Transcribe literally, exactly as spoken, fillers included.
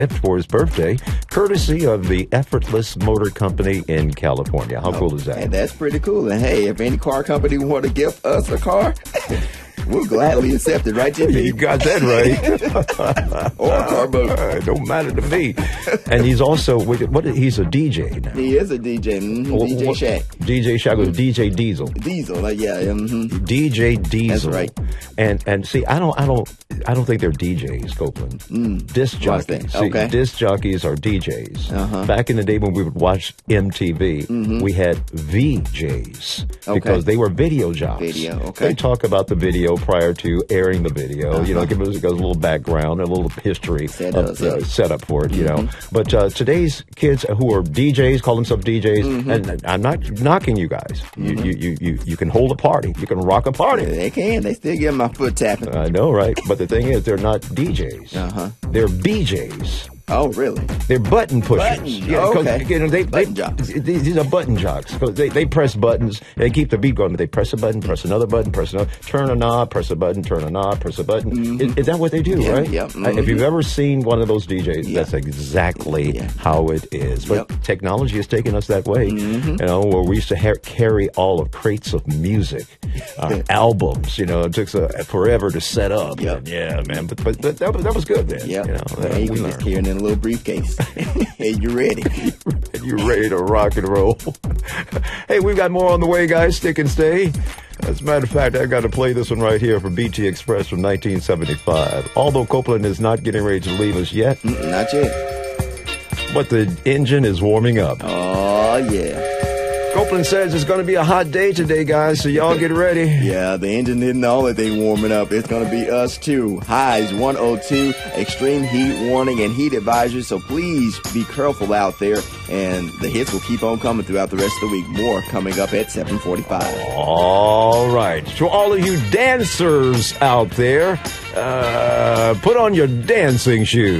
for his birthday, courtesy of the Effortless Motor Company in California. How cool is that? And that's pretty cool. And hey, if any car company want to gift us a car, we'll gladly accept it, right, Jimmy? You got that right. Or a car boat. Uh, don't matter to me. And he's also, what? He's a D J now. He is a D J. Mm-hmm. What, D J what, Shaq. D J Shaq was D J Diesel. Diesel, uh, yeah. Mm-hmm. D J Diesel. That's right. And and see, I don't, I don't, I don't think they're D Js, Copeland. Mm. Disc jockeys. See, okay. Disc jockeys are D Js. Uh-huh. Back in the day when we would watch M T V, mm-hmm. we had V Js okay. because they were video jocks. Video, okay. They talk about the video prior to airing the video. Uh-huh. You know, give us a little background, a little history Set of up, the yeah. setup for it. You mm-hmm. know, but uh, today's kids who are D Js call themselves D Js, mm-hmm. and I'm not knocking you guys. Mm-hmm. You, you you you you can hold a party. You can rock a party. Yeah, they can. They still give my foot tapping. I know, right? But the thing is, they're not D Js. Uh-huh. They're B Js. Oh, really? They're button pushers. Buttons. Yeah, 'cause, Okay. You know, they, Button they, jocks. These these are button jocks. 'Cause they, they press buttons. They keep the beat going. They press a button, press another button, press another, turn a knob, press a button, turn a knob, press a button. Mm-hmm. Is, is that what they do, Yeah, right? yeah, mm-hmm. If you've ever seen one of those D Js, Yeah. that's exactly Yeah. how it is. But Yep. technology has taken us that way. Mm-hmm. You know, where we used to ha- carry all of crates of music, uh, albums. You know, it took uh, forever to set up. Yep. And yeah, man. But but, but that, was, that was good then. Yep. You know, yeah, you we can just learned. carry it in a little briefcase. Hey, you ready? And you're ready to rock and roll. Hey, we've got more on the way, guys. Stick and stay. As a matter of fact, I got to play this one right here from B T Express from nineteen seventy-five. Although Copeland is not getting ready to leave us yet, Mm, not yet. but the engine is warming up. Oh, yeah. Copeland says it's going to be a hot day today, guys, so y'all get ready. Yeah, the engine isn't the only thing warming up. It's going to be us, too. Highs one oh two, extreme heat warning and heat advisory, so please be careful out there. And the hits will keep on coming throughout the rest of the week. More coming up at seven forty-five. All right. To all of you dancers out there, uh, put on your dancing shoes.